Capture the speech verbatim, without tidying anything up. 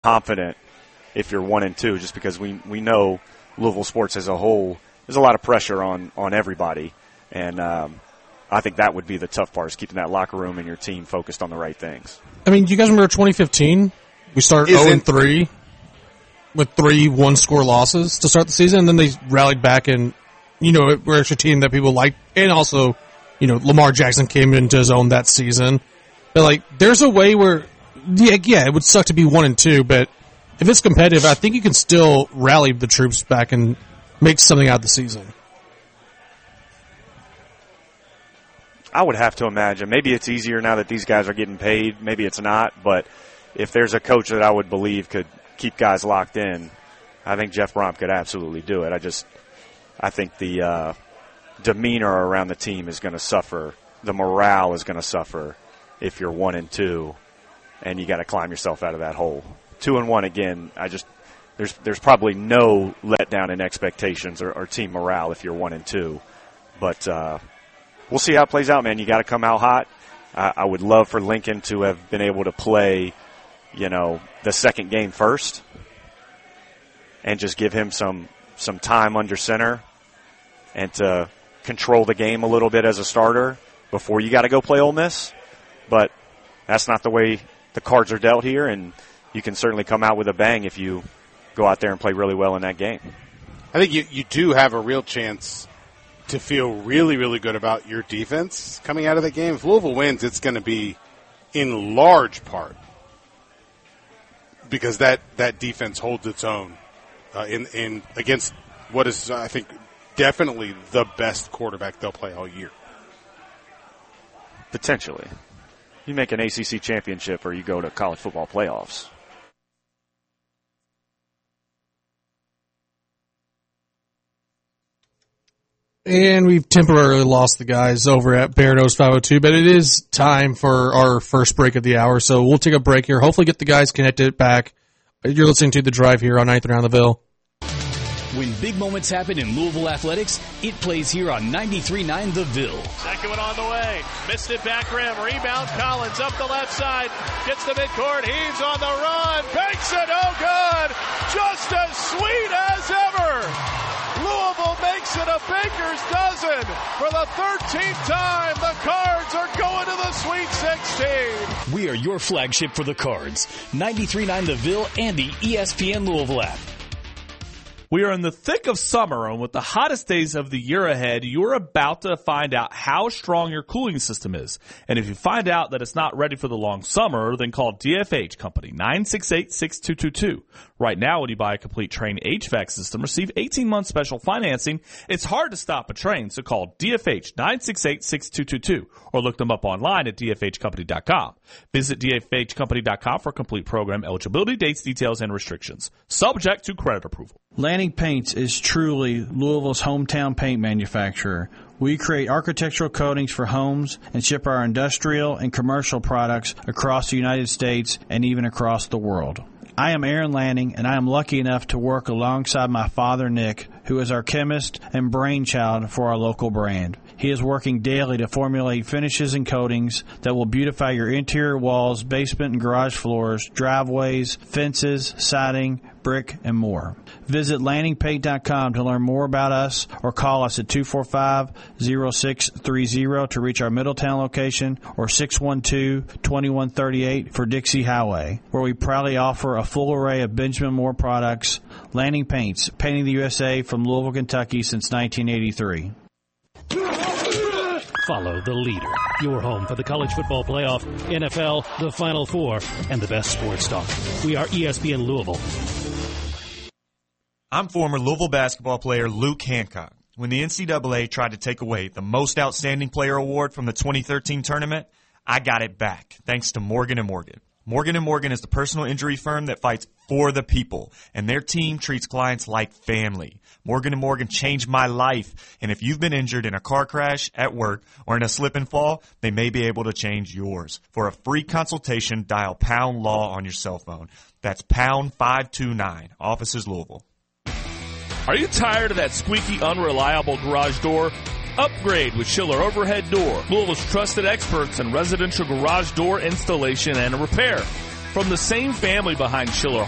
confident if you're one and two, just because we we know Louisville sports as a whole, there's a lot of pressure on, on everybody. And um, I think that would be the tough part, is keeping that locker room and your team focused on the right things. I mean, do you guys remember twenty fifteen? We started oh and three with three one-score losses to start the season, and then they rallied back, and, you know, we're actually a team that people like. And also, you know, Lamar Jackson came into his own that season. But, like, there's a way where, yeah, yeah, it would suck to be one and two, but if it's competitive, I think you can still rally the troops back and make something out of the season. I would have to imagine. Maybe it's easier now that these guys are getting paid. Maybe it's not. But if there's a coach that I would believe could keep guys locked in, I think Jeff Brom could absolutely do it. I just, I think the uh, demeanor around the team is going to suffer. The morale is going to suffer if you're one and two, and you got to climb yourself out of that hole. Two and one again. I just there's there's probably no letdown in expectations or, or team morale if you're one and two, but. Uh, We'll see how it plays out, man. You got to come out hot. Uh, I would love for Lincoln to have been able to play, you know, the second game first, and just give him some some time under center, and to control the game a little bit as a starter before you got to go play Ole Miss. But that's not the way the cards are dealt here, and you can certainly come out with a bang if you go out there and play really well in that game. I think you, you do have a real chance to feel really, really good about your defense coming out of the game. If Louisville wins, it's going to be in large part because that, that defense holds its own uh, in in against what is, I think, definitely the best quarterback they'll play all year. Potentially. You make an A C C championship or you go to college football playoffs. And we've temporarily lost the guys over at Bear Nose five oh two, but it is time for our first break of the hour, so we'll take a break here. Hopefully get the guys connected back. You're listening to The Drive here on ninth and Around the Ville. When big moments happen in Louisville athletics, it plays here on ninety-three point nine The Ville. Second one on the way. Missed it back rim. Rebound Collins up the left side. Gets the midcourt. He's on the run. Banks it. Oh, good. Just as sweet as ever. Louisville makes it a baker's dozen. For the thirteenth time, the Cards are going to the Sweet sixteen. We are your flagship for the Cards. ninety-three point nine The Ville and the E S P N Louisville app. We are in the thick of summer, and with the hottest days of the year ahead, you're about to find out how strong your cooling system is. And if you find out that it's not ready for the long summer, then call D F H Company, nine six eight, six two two two. Right now, when you buy a complete Trane H V A C system, receive eighteen months special financing. It's hard to stop a train, so call D F H, nine six eight, six two two two, or look them up online at D F H company dot com. Visit D F H company dot com for complete program eligibility, dates, details, and restrictions. Subject to credit approval. Lanning Paints is truly Louisville's hometown paint manufacturer. We create architectural coatings for homes and ship our industrial and commercial products across the United States and even across the world. I am Aaron Lanning, and I am lucky enough to work alongside my father, Nick, who is our chemist and brainchild for our local brand. He is working daily to formulate finishes and coatings that will beautify your interior walls, basement and garage floors, driveways, fences, siding, brick, and more. Visit lanning paint dot com to learn more about us or call us at two four five, zero six three zero to reach our Middletown location or six one two, two one three eight for Dixie Highway, where we proudly offer a full array of Benjamin Moore products. Lanning Paints, painting the U S A from Louisville, Kentucky since nineteen eighty-three. Follow the leader. Your home for the college football playoff, N F L, the Final Four, and the best sports talk. We are E S P N Louisville. I'm former Louisville basketball player Luke Hancock. When the N C double A tried to take away the Most Outstanding Player award from the twenty thirteen tournament, I got it back, thanks to Morgan and Morgan. Morgan and Morgan is the personal injury firm that fights for the people, and their team treats clients like family. Morgan and Morgan changed my life, and if you've been injured in a car crash, at work, or in a slip and fall, they may be able to change yours. For a free consultation, dial pound law on your cell phone. That's pound five two nine. Offices Louisville. Are you tired of that squeaky, unreliable garage door? Upgrade with Schiller Overhead Door, Louisville's trusted experts in residential garage door installation and repair. From the same family behind Schiller